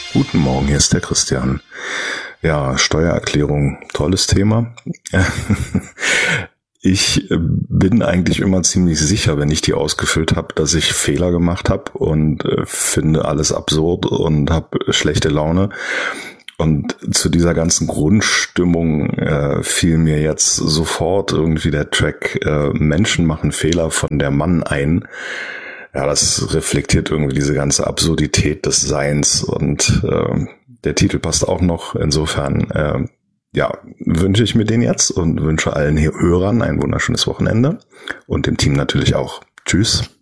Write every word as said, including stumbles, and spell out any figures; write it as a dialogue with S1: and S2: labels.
S1: Guten Morgen, hier ist der Christian. Ja, Steuererklärung, tolles Thema. Ich bin eigentlich immer ziemlich sicher, wenn ich die ausgefüllt habe, dass ich Fehler gemacht habe und äh, finde alles absurd und habe schlechte Laune. Und zu dieser ganzen Grundstimmung äh, fiel mir jetzt sofort irgendwie der Track äh, Menschen machen Fehler von der Mann ein. Ja, das reflektiert irgendwie diese ganze Absurdität des Seins und äh, der Titel passt auch noch. Insofern, äh, ja, wünsche ich mir den jetzt und wünsche allen Hörern ein wunderschönes Wochenende und dem Team natürlich auch. Tschüss.